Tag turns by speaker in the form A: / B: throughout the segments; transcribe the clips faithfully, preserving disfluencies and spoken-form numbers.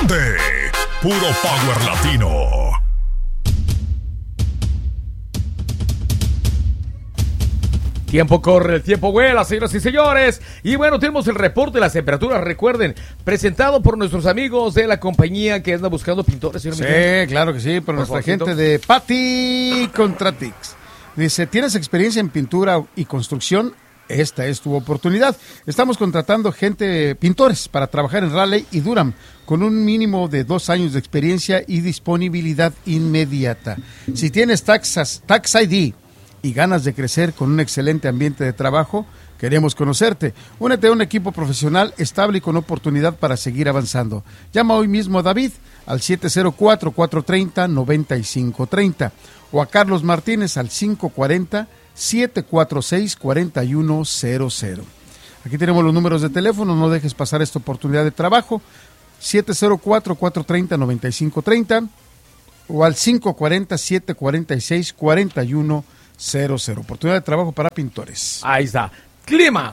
A: de Puro Power Latino.
B: Tiempo corre, el tiempo vuela, señoras y señores. Y bueno, tenemos el reporte de las temperaturas, recuerden, presentado por nuestros amigos de la compañía que anda buscando pintores, señor
C: Sí,
B: Miguel.
C: claro que sí, por, por nuestra
B: favorcito.
C: gente de Pati Contratix. Dice, ¿tienes experiencia en pintura y construcción? Esta es tu oportunidad. Estamos contratando gente, pintores, para trabajar en Raleigh y Durham, con un mínimo de dos años de experiencia y disponibilidad inmediata. Si tienes taxas, Tax I D y ganas de crecer con un excelente ambiente de trabajo, queremos conocerte. Únete a un equipo profesional estable y con oportunidad para seguir avanzando. Llama hoy mismo a David al siete cero cuatro, cuatro tres cero, nueve cinco tres cero o a Carlos Martínez al cinco cuatro cero, siete cuatro seis, cuatro uno cero cero. Aquí tenemos los números de teléfono, no dejes pasar esta oportunidad de trabajo. siete cero cuatro, cuatro tres cero, nueve cinco tres cero o al cinco cuatro cero, siete cuatro seis, cuatro uno cero cero. Oportunidad de trabajo para pintores.
B: Ahí está. Clima.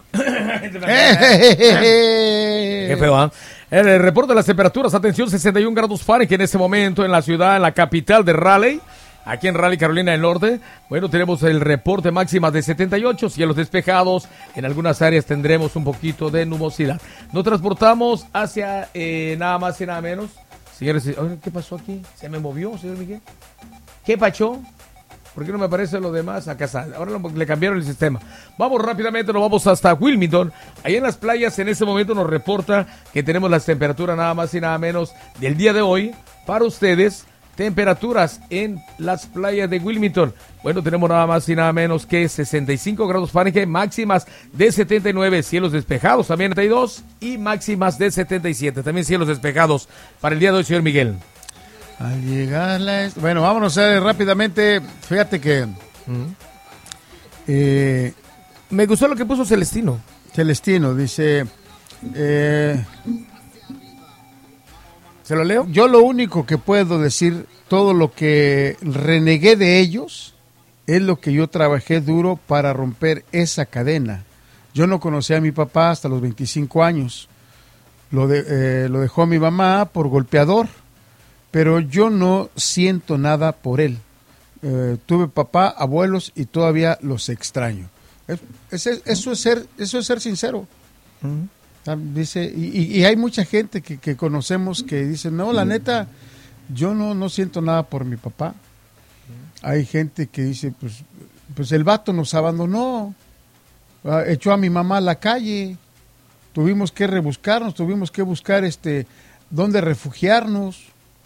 C: ¡Eh!
B: Qué feo, ¿eh? El reporte de las temperaturas, atención, sesenta y un grados Fahrenheit en este momento en la ciudad, en la capital de Raleigh, aquí en Raleigh, Carolina del Norte. Bueno, tenemos el reporte máxima de setenta y ocho, cielos despejados, en algunas áreas tendremos un poquito de nubosidad. Nos transportamos hacia eh, nada más y nada menos. Señores, oigan, ¿qué pasó aquí? ¿Se me movió, señor Miguel? ¿Qué pachó? ¿Por qué no me aparece lo demás? Acá está. Ahora le cambiaron el sistema. Vamos rápidamente, nos vamos hasta Wilmington. Ahí en las playas, en este momento nos reporta que tenemos las temperaturas nada más y nada menos del día de hoy. Para ustedes, temperaturas en las playas de Wilmington. Bueno, tenemos nada más y nada menos que sesenta y cinco grados Fahrenheit, máximas de setenta y nueve, cielos despejados también setenta y dos y máximas de setenta y siete. También cielos despejados para el día de hoy, señor Miguel.
C: Al llegar la... Bueno, vámonos a ver rápidamente. Fíjate que... Uh-huh. eh,
B: Me gustó lo que puso Celestino.
C: Celestino, dice... Eh,
B: ¿Se lo leo?
C: Yo lo único que puedo decir, todo lo que renegué de ellos, es lo que yo trabajé duro para romper esa cadena. Yo no conocí a mi papá hasta los veinticinco años. Lo, de, eh, lo dejó mi mamá por golpeador. Pero yo no siento nada por él. Eh, tuve papá, abuelos y todavía los extraño. Es, es, eso, es ser, eso es ser sincero. Uh-huh. Dice, y, y hay mucha gente que, que conocemos que dice, no, la neta, yo no, no siento nada por mi papá. Uh-huh. Hay gente que dice, pues, pues el vato nos abandonó, uh, echó a mi mamá a la calle, tuvimos que rebuscarnos, tuvimos que buscar este, dónde refugiarnos.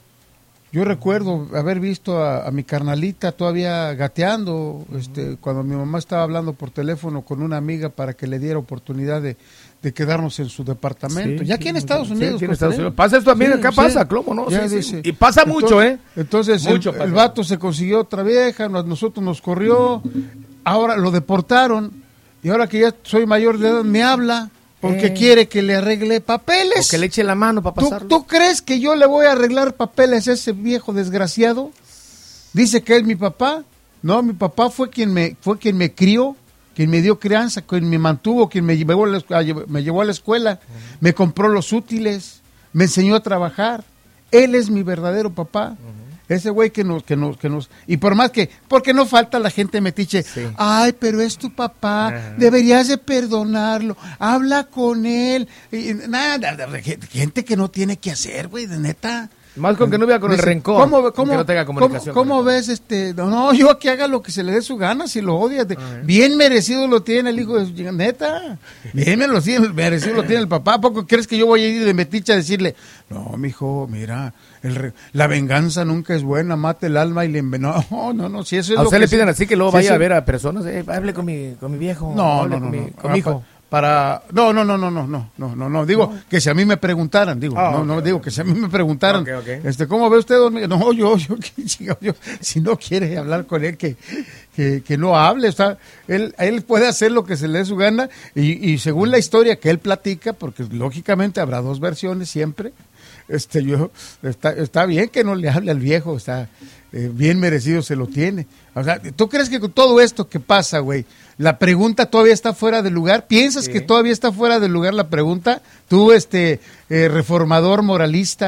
C: Yo recuerdo haber visto a, a mi carnalita todavía gateando, uh-huh. este, cuando mi mamá estaba hablando por teléfono con una amiga para que le diera oportunidad de, de quedarnos en su departamento. Sí, ya aquí en Estados Unidos.
B: Sí, en Estados Unidos. Pasa esto también, sí, acá sí. Pasa, ¿cómo no? Sí, dice, y pasa entonces, mucho, ¿eh?
C: Entonces
B: mucho
C: el, el vato se consiguió otra vieja, nosotros nos corrió, ahora lo deportaron, y ahora que ya soy mayor de edad me habla. Porque eh. quiere que le arregle papeles.
B: O que le eche la mano para pasarlo.
C: ¿Tú, ¿Tú crees que yo le voy a arreglar papeles a ese viejo desgraciado? Dice que es mi papá. No, mi papá fue quien me fue quien me crió, quien me dio crianza, quien me mantuvo, quien me llevó a la, me llevó a la escuela, uh-huh. me compró los útiles, me enseñó a trabajar. Él es mi verdadero papá. Uh-huh. Ese güey que nos, que nos, que nos, y por más que, porque no falta la gente metiche, sí. Ay, pero es tu papá, ajá. Deberías de perdonarlo, habla con él, y, nada, gente que no tiene que hacer, güey, de neta.
B: Más con que no vea con dice, el rencor,
C: ¿cómo, cómo,
B: que no tenga comunicación.
C: ¿Cómo, cómo ves este? No, yo que haga lo que se le dé su gana, si lo odia, de, bien merecido lo tiene el hijo de su neta, bien merecido lo tiene el papá. ¿A poco crees que yo voy a ir de metiche a decirle, no, mijo, mira, el re, la venganza nunca es buena, mate el alma y le envenena? No, no, no, si eso es
B: a
C: lo
B: usted
C: que
B: le piden así que luego
C: si
B: vaya
C: eso,
B: a ver a personas, eh, hable con mi, con mi viejo,
C: no,
B: hable
C: no, no,
B: con,
C: no,
B: mi, con
C: no,
B: mi hijo.
C: Para, no, no, no, no, no, no, no, no, no, digo, no. Que si a mí me preguntaran, digo, oh, no, okay, no, okay. digo, que si a mí me preguntaran, okay, okay. este, ¿cómo ve usted, don Miguel? No, yo, yo, yo, yo, si no quiere hablar con él, que, que, que no hable, o sea, él, él puede hacer lo que se le dé su gana, y, y según la historia que él platica, porque lógicamente habrá dos versiones siempre, este, yo, está, está bien que no le hable al viejo, está eh, bien merecido se lo tiene. O sea, ¿tú crees que con todo esto que pasa, güey, la pregunta todavía está fuera de lugar? ¿Piensas sí. que todavía está fuera de lugar la pregunta? Tú, este, eh, reformador moralista,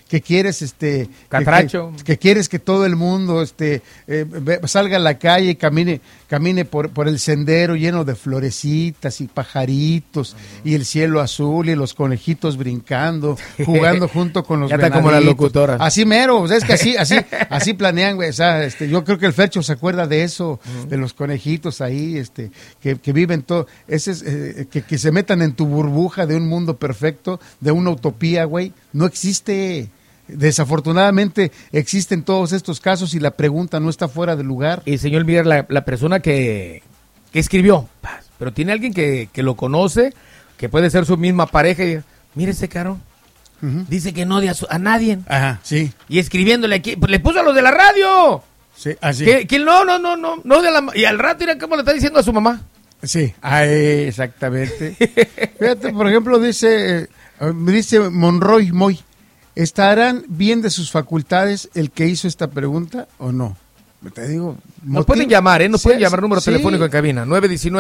C: que quieres, este,
B: Catracho.
C: Que, que quieres que todo el mundo, este, eh, salga a la calle y camine, camine por, por el sendero lleno de florecitas y pajaritos uh-huh. y el cielo azul y los conejitos brincando, jugando junto con los
B: ya está como la locutora.
C: Así mero, o sea, es que así, así, así planean, güey. O sea, este, yo creo que el Fercho se acuerda de eso, uh-huh. de los conejitos ahí, este, que, que viven todo, ese es, eh, que, que se metan en tu burbuja de un mundo perfecto, de una utopía, güey, no existe. Desafortunadamente existen todos estos casos y la pregunta no está fuera de lugar.
B: Y señor Miguel, la, la persona que, que escribió, pero tiene alguien que, que lo conoce, que puede ser su misma pareja, y mire ese caro, uh-huh. dice que no odia a, su, a nadie.
C: Ajá, sí.
B: Y escribiéndole aquí, pues le puso a los de la radio.
C: Sí, así.
B: Que, que no, no, no, no, no de la, y al rato mira cómo le está diciendo a su mamá.
C: Sí, ah, exactamente. Fíjate, por ejemplo, dice, dice Monroy Moy, ¿estarán bien de sus facultades el que hizo esta pregunta o no? Te digo,
B: nos pueden llamar, ¿eh? Nos
C: sí,
B: pueden llamar número
C: sí.
B: telefónico en cabina, nueve uno nueve